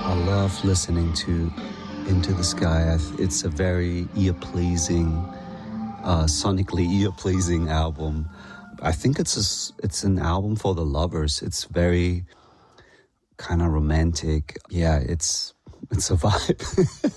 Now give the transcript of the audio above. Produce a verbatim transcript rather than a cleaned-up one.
I love listening to Into the Sky. It's a very ear-pleasing, uh, sonically ear-pleasing album. I think it's a, it's an album for the lovers. It's very kind of romantic. Yeah, it's it's a vibe.